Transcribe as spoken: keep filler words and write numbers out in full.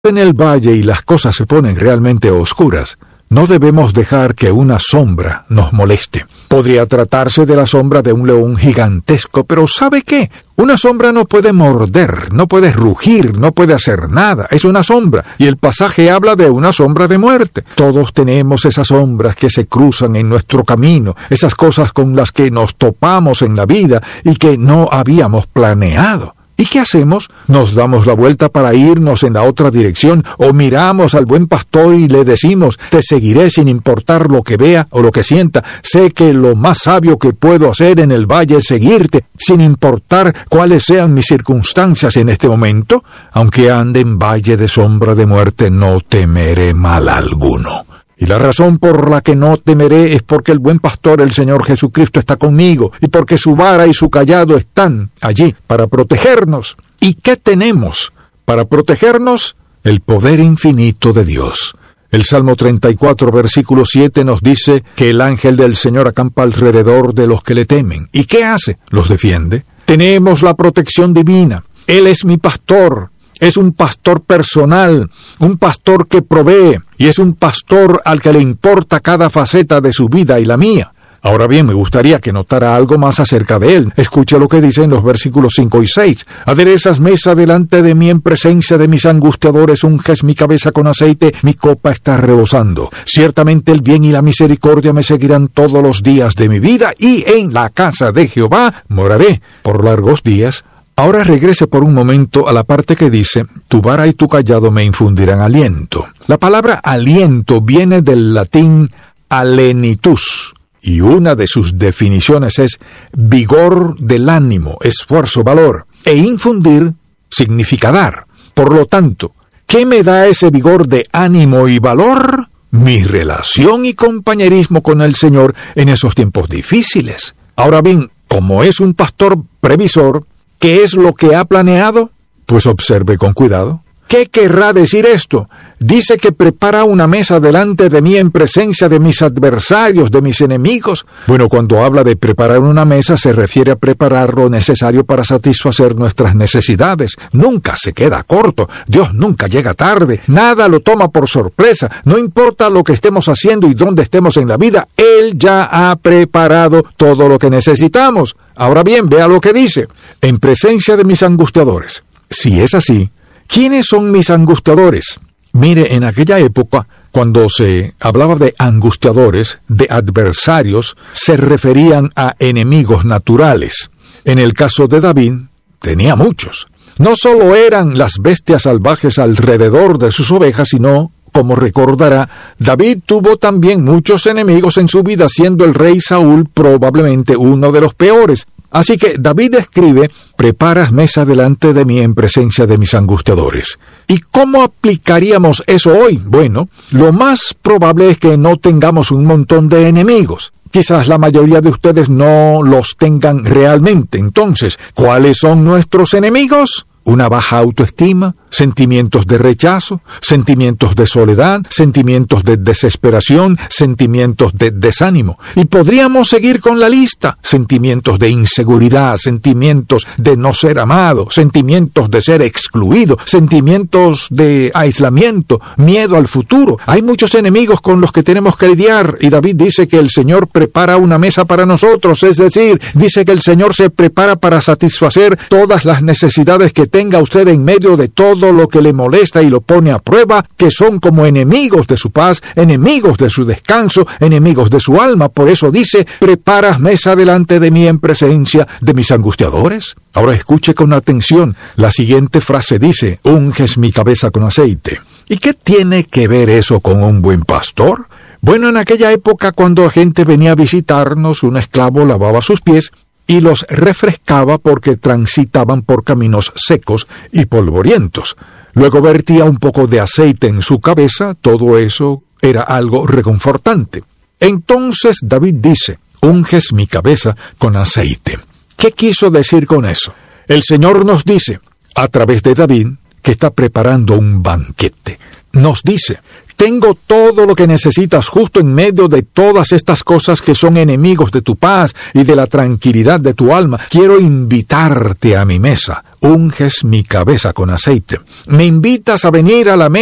en el valle y las cosas se ponen realmente oscuras, no debemos dejar que una sombra nos moleste. Podría tratarse de la sombra de un león gigantesco, pero ¿sabe qué? Una sombra no puede morder, no puede rugir, no puede hacer nada. Es una sombra, y el pasaje habla de una sombra de muerte. Todos tenemos esas sombras que se cruzan en nuestro camino, esas cosas con las que nos topamos en la vida y que no habíamos planeado. ¿Y qué hacemos? ¿Nos damos la vuelta para irnos en la otra dirección o miramos al buen pastor y le decimos, te seguiré sin importar lo que vea o lo que sienta? Sé que lo más sabio que puedo hacer en el valle es seguirte, sin importar cuáles sean mis circunstancias en este momento. Aunque ande en valle de sombra de muerte, no temeré mal alguno. Y la razón por la que no temeré es porque el buen pastor, el Señor Jesucristo, está conmigo, y porque su vara y su cayado están allí para protegernos. ¿Y qué tenemos para protegernos? El poder infinito de Dios. El Salmo treinta y cuatro, versículo siete nos dice que el ángel del Señor acampa alrededor de los que le temen. ¿Y qué hace? Los defiende. Tenemos la protección divina. Él es mi pastor. Es un pastor personal, un pastor que provee, y es un pastor al que le importa cada faceta de su vida y la mía. Ahora bien, me gustaría que notara algo más acerca de él. Escuche lo que dice en los versículos cinco y seis. Aderezas mesa delante de mí en presencia de mis angustiadores, unges mi cabeza con aceite, mi copa está rebosando. Ciertamente el bien y la misericordia me seguirán todos los días de mi vida, y en la casa de Jehová moraré por largos días. Ahora regrese por un momento a la parte que dice, tu vara y tu cayado me infundirán aliento. La palabra aliento viene del latín alenitus, y una de sus definiciones es vigor del ánimo, esfuerzo, valor, e infundir significa dar. Por lo tanto, ¿qué me da ese vigor de ánimo y valor? Mi relación y compañerismo con el Señor en esos tiempos difíciles. Ahora bien, como es un pastor previsor, ¿qué es lo que ha planeado? Pues observe con cuidado. ¿Qué querrá decir esto? Dice que prepara una mesa delante de mí en presencia de mis adversarios, de mis enemigos. Bueno, cuando habla de preparar una mesa, se refiere a preparar lo necesario para satisfacer nuestras necesidades. Nunca se queda corto. Dios nunca llega tarde. Nada lo toma por sorpresa. No importa lo que estemos haciendo y dónde estemos en la vida, Él ya ha preparado todo lo que necesitamos. Ahora bien, vea lo que dice. En presencia de mis angustiadores. Si es así, ¿quiénes son mis angustiadores? Mire, en aquella época, cuando se hablaba de angustiadores, de adversarios, se referían a enemigos naturales. En el caso de David, tenía muchos. No solo eran las bestias salvajes alrededor de sus ovejas, sino, como recordará, David tuvo también muchos enemigos en su vida, siendo el rey Saúl probablemente uno de los peores. Así que David escribe, preparas mesa delante de mí en presencia de mis angustiadores. ¿Y cómo aplicaríamos eso hoy? Bueno, lo más probable es que no tengamos un montón de enemigos. Quizás la mayoría de ustedes no los tengan realmente. Entonces, ¿cuáles son nuestros enemigos? Una baja autoestima, sentimientos de rechazo, sentimientos de soledad, sentimientos de desesperación, sentimientos de desánimo. Y podríamos seguir con la lista. Sentimientos de inseguridad, sentimientos de no ser amado, sentimientos de ser excluido, sentimientos de aislamiento, miedo al futuro. Hay muchos enemigos con los que tenemos que lidiar, y David dice que el Señor prepara una mesa para nosotros, es decir, dice que el Señor se prepara para satisfacer todas las necesidades que tenga usted en medio de todo lo que le molesta y lo pone a prueba, que son como enemigos de su paz, enemigos de su descanso, enemigos de su alma. Por eso dice, preparas mesa delante de mí en presencia de mis angustiadores. Ahora escuche con atención, la siguiente frase dice, unges mi cabeza con aceite. ¿Y qué tiene que ver eso con un buen pastor? Bueno, en aquella época, cuando la gente venía a visitarnos, un esclavo lavaba sus pies y los refrescaba porque transitaban por caminos secos y polvorientos. Luego vertía un poco de aceite en su cabeza, todo eso era algo reconfortante. Entonces David dice, unges mi cabeza con aceite. ¿Qué quiso decir con eso? El Señor nos dice, a través de David, que está preparando un banquete. Nos dice Tengo todo lo que necesitas justo en medio de todas estas cosas que son enemigos de tu paz y de la tranquilidad de tu alma. Quiero invitarte a mi mesa. Unges mi cabeza con aceite. Me invitas a venir a la mesa